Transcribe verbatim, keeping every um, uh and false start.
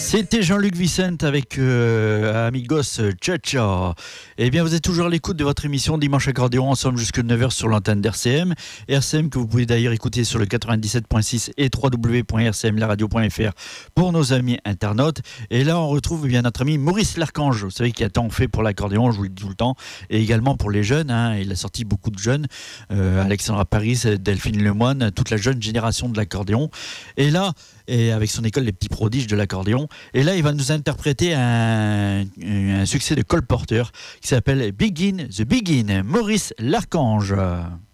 C'était Jean-Luc Vicente avec euh, Amigos Cha-Cha. Eh bien, vous êtes toujours à l'écoute de votre émission Dimanche Accordéon, ensemble jusqu'à neuf heures sur l'antenne d'R C M. R C M que vous pouvez d'ailleurs écouter sur le quatre-vingt-dix-sept point six et w w w point r c m la radio point f r pour nos amis internautes. Et là, on retrouve bien notre ami Maurice Larchange, vous savez, qui a tant fait pour l'accordéon, je vous le dis tout le temps, et également pour les jeunes. Hein, il a sorti beaucoup de jeunes, euh, Alexandra Paris, Delphine Lemoine, toute la jeune génération de l'accordéon. Et là, et avec son école Les Petits Prodiges de l'accordéon. Et là, il va nous interpréter un, un succès de Cole Porter qui s'appelle Begin the Begin, Maurice Larchange.